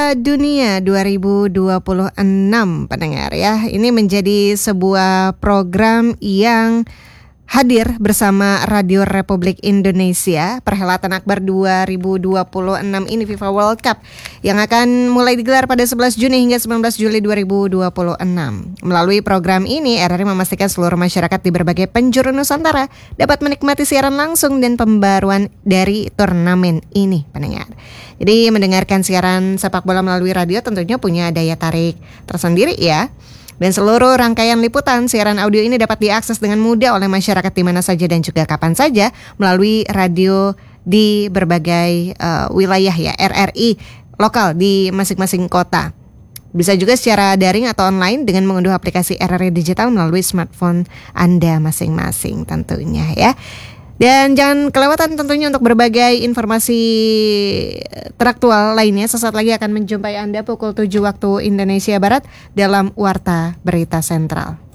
Dunia 2026 pendengar ya. Ini menjadi sebuah program yang hadir bersama Radio Republik Indonesia. Perhelatan Akbar 2026 ini FIFA World Cup yang akan mulai digelar pada 11 Juni hingga 19 Juli 2026. Melalui program ini, RRI memastikan seluruh masyarakat di berbagai penjuru Nusantara dapat menikmati siaran langsung dan pembaruan dari turnamen ini, pendengar. Jadi mendengarkan siaran sepak bola melalui radio tentunya punya daya tarik tersendiri ya. Dan seluruh rangkaian liputan siaran audio ini dapat diakses dengan mudah oleh masyarakat di mana saja dan juga kapan saja melalui radio di berbagai wilayah ya, RRI lokal di masing-masing kota. Bisa juga secara daring atau online dengan mengunduh aplikasi RRI Digital melalui smartphone Anda masing-masing tentunya ya. Dan jangan kelewatan tentunya untuk berbagai informasi teraktual lainnya. Sesaat lagi akan menjumpai Anda pukul 7 waktu Indonesia Barat dalam Warta Berita Sentral.